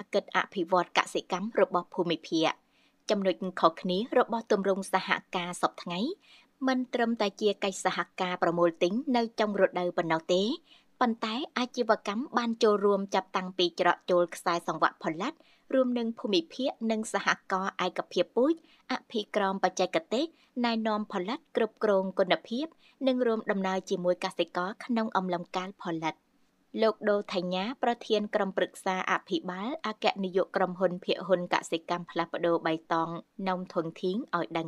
គិតអភិវឌ្ឍកសិកម្មរបស់ភូមិភាគចំណុចខុសគ្នារបស់ទម្រង់សហការសពថ្ងៃមិនត្រឹមតែជាកិច្ចសហការប្រមូលទិញនៅចុងរដូវប៉ុណ្ណោះទេប៉ុន្តែអាជីវកម្មបានចូលរួមចាប់តាំងពីច្រកចូលខ្សែសង្វាក់ផលិតរួមនឹងភូមិភាគនិងសហករណ៍ឯកភាពពូជអភិក្រមបច្ចេកទេសណែនាំផលិតគ្រប់គ្រងគុណភាពនិងរួមដំណើរជាមួយកសិករក្នុងអំឡុងកាលផលិតលោកដូថញ្ញាប្រធានក្រុមប្រឹក្សាអភិបាលអគ្គនាយកក្រុមហ៊ុនភាគហ៊ុនកសិកម្មផ្លាស់ប្ដូរបៃតងនំធុនធីងឲ្យដឹង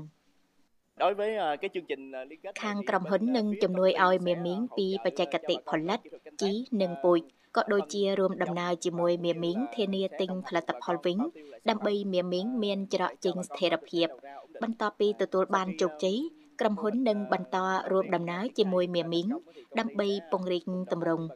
ខាងក្រុមហ៊ុននឹងជំនួយឲ្យមេមីងពីបច្ចេកទេសផលិតជីនិងពូជក៏ដូចជារួមដំណើរជាមួយមេមីងធានាទិញផលិតផលវិញដើម្បីមេមីងមានច្រកចេញស្ថិរភាពបន្ទាប់ពីទទួលបានជោគជ័យក្រុមហ៊ុននឹងបន្តរួមដំណើរជាមួយមេមីងដើម្បីពង្រីកទម្រង់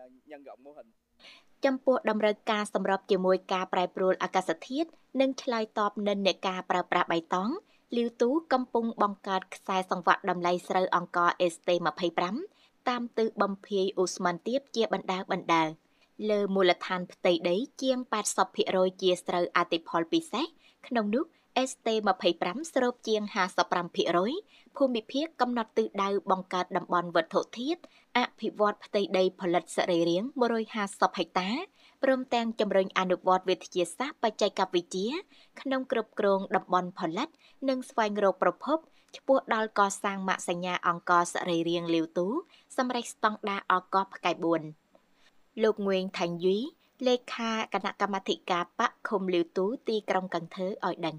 ចំពោះតម្រូវការសម្របជាមួយការប្រែប្រួលអាកាសធាតុនិងឆ្លើយតបនិន្នាការប្រើប្រាស់បៃតងលាវទូកំពុងបង្កើតខ្សែសង្វាក់តម្លៃស្រូវអង្ករ ST25 តាមទិសបំភាយឧស្ម័នទាបជាបណ្ដាលើមូលដ្ឋានផ្ទៃដីជាង 80% ជាស្រូវអតិផលពិសេសក្នុងនោះ ST25 ស្រូបជាង 55% ភូមិភាគកំណត់ទិសដៅបង្កើតតំបន់វត្ថុធាតុអភិវឌ្ឍផ្ទៃដីផលិតសរីរាង្គ150ហិកតាព្រមទាំងជំរុញអនុវត្តវិទ្យាសាស្ត្របច្ចេកវិទ្យាក្នុងគ្រប់គ្រងតំបន់ផលិតនិងស្វែងរកប្រភពឆ្ពោះដល់កសាងម៉ាកសញ្ញាអង្គរសរីរាង្គលាវទូសម្រាប់ស្តង់ដារអកផ្កាយ4លោកងួយថៃយីលេខាគណៈកម្មាធិការបកឃុំលាវទូទីក្រុងcần Thơឲ្យដឹង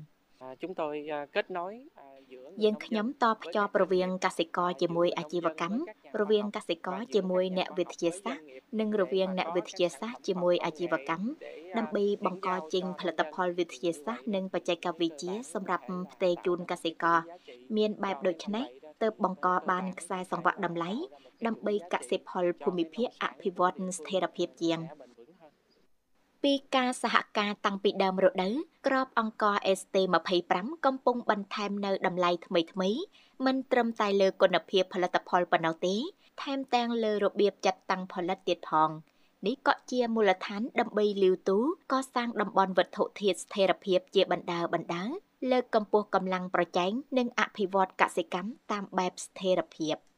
យើងខ្ញុំតភ្ជាប់រវាងកសិករជាមួយអាជីវកម្មរវាងកសិករជាមួយអ្នកវិទ្យាសាស្ត្រនិងរវាងអ្នកវិទ្យាសាស្ត្រជាមួយអាជីវកម្មដើម្បីបង្កចេញផលិតផលវិទ្យាសាស្ត្រនិងបច្ចេកវិទ្យាសម្រាប់ផ្ទេរជូនកសិករមានបែបដូចនេះទើបបង្កបានខ្សែសង្វាក់តម្លៃដើម្បីកសិផលភូមិភាគអភិវឌ្ឍស្ថិរភាពជាងពីការសហការតាំងពីដើមរដូវក្របអង្គរ ST25 កំពុងបន្ថែមនៅតម្លៃថ្មីមិនត្រឹមតែលើគុណភាពផលិតផលប៉ុណ្ណោះទេថែមទាំងលើរបៀបចាត់តាំងផលិតទៀតផងនេះក៏ជាមូលដ្ឋានដើម្បីលាវទូកសាងតំបន់វត្ថុធាតុស្ថិរភាពជាបណ្ដាលើកកម្ពស់កម្លាំងប្រជែងនិងអភិវឌ្ឍកសិកម្មតាមបែបស្ថិរភាព